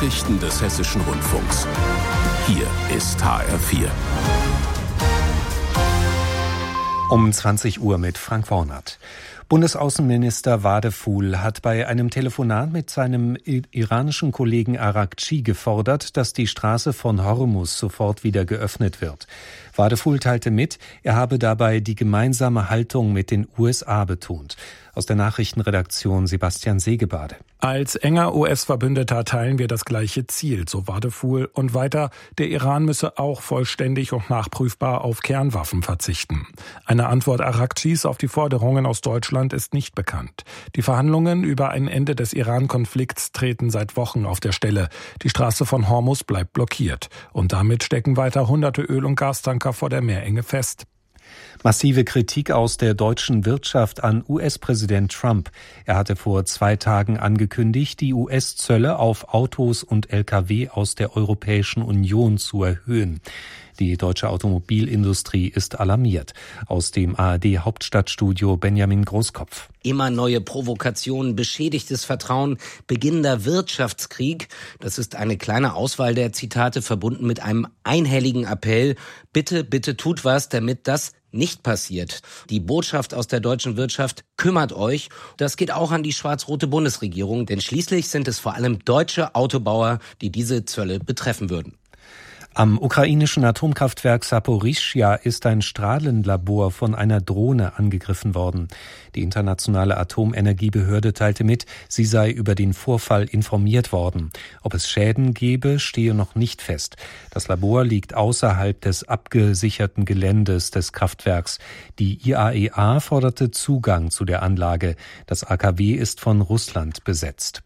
Nachrichten des Hessischen Rundfunks. Hier ist HR4. Um 20 Uhr mit Frank Wornert. Bundesaußenminister Wadefuhl hat bei einem Telefonat mit seinem iranischen Kollegen Araghchi gefordert, dass die Straße von Hormuz sofort wieder geöffnet wird. Wadefuhl teilte mit, er habe dabei die gemeinsame Haltung mit den USA betont. Aus der Nachrichtenredaktion Sebastian Segebade. Als enger US-Verbündeter teilen wir das gleiche Ziel, so Wadefuhl. Und weiter, der Iran müsse auch vollständig und nachprüfbar auf Kernwaffen verzichten. Eine Antwort Araghchis auf die Forderungen aus Deutschland ist nicht bekannt. Die Verhandlungen über ein Ende des Iran-Konflikts treten seit Wochen auf der Stelle. Die Straße von Hormuz bleibt blockiert. Und damit stecken weiter hunderte Öl- und Gastanker vor der Meerenge fest. Massive Kritik aus der deutschen Wirtschaft an US-Präsident Trump. Er hatte vor 2 Tagen angekündigt, die US-Zölle auf Autos und Lkw aus der Europäischen Union zu erhöhen. Die deutsche Automobilindustrie ist alarmiert. Aus dem ARD-Hauptstadtstudio Benjamin Großkopf. Immer neue Provokationen, beschädigtes Vertrauen, beginnender Wirtschaftskrieg. Das ist eine kleine Auswahl der Zitate, verbunden mit einem einhelligen Appell. Bitte, bitte tut was, damit das nicht passiert. Die Botschaft aus der deutschen Wirtschaft: kümmert euch. Das geht auch an die schwarz-rote Bundesregierung, denn schließlich sind es vor allem deutsche Autobauer, die diese Zölle betreffen würden. Am ukrainischen Atomkraftwerk Saporischschja ist ein Strahlenlabor von einer Drohne angegriffen worden. Die internationale Atomenergiebehörde teilte mit, sie sei über den Vorfall informiert worden. Ob es Schäden gebe, stehe noch nicht fest. Das Labor liegt außerhalb des abgesicherten Geländes des Kraftwerks. Die IAEA forderte Zugang zu der Anlage. Das AKW ist von Russland besetzt.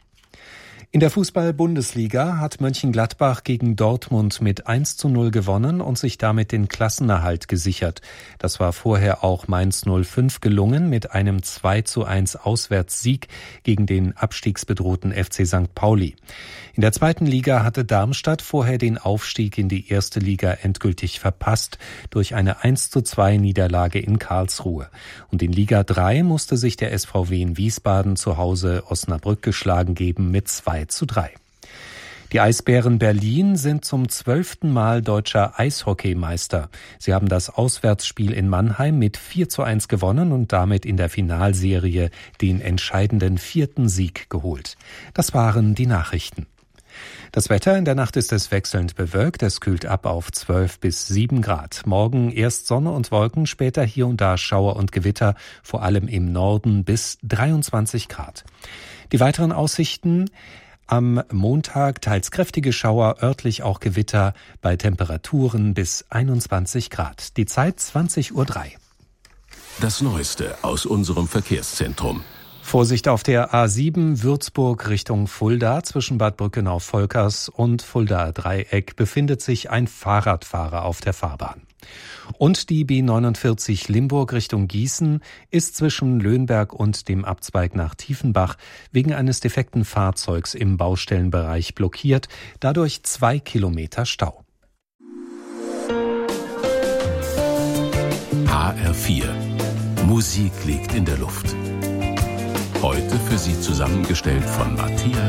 In der Fußball-Bundesliga hat Mönchengladbach gegen Dortmund mit 1:0 gewonnen und sich damit den Klassenerhalt gesichert. Das war vorher auch Mainz 05 gelungen mit einem 2:1 Auswärtssieg gegen den abstiegsbedrohten FC St. Pauli. In der zweiten Liga hatte Darmstadt vorher den Aufstieg in die erste Liga endgültig verpasst durch eine 1:2 Niederlage in Karlsruhe. Und in Liga 3 musste sich der SVW in Wiesbaden zu Hause Osnabrück geschlagen geben mit 2:3. Die Eisbären Berlin sind zum 12. Mal deutscher Eishockeymeister. Sie haben das Auswärtsspiel in Mannheim mit 4:1 gewonnen und damit in der Finalserie den entscheidenden 4. Sieg geholt. Das waren die Nachrichten. Das Wetter: in der Nacht ist es wechselnd bewölkt, es kühlt ab auf 12 bis 7 Grad. Morgen erst Sonne und Wolken, später hier und da Schauer und Gewitter, vor allem im Norden bis 23 Grad. Die weiteren Aussichten: am Montag teils kräftige Schauer, örtlich auch Gewitter, bei Temperaturen bis 21 Grad. Die Zeit 20:03 Uhr. Das Neueste aus unserem Verkehrszentrum. Vorsicht auf der A7 Würzburg Richtung Fulda. Zwischen Bad Brückenau-Volkers und Fuldaer Dreieck befindet sich ein Fahrradfahrer auf der Fahrbahn. Und die B49 Limburg Richtung Gießen ist zwischen Löhnberg und dem Abzweig nach Tiefenbach wegen eines defekten Fahrzeugs im Baustellenbereich blockiert. Dadurch 2 Kilometer Stau. HR4. Musik liegt in der Luft. Heute für Sie zusammengestellt von Matthias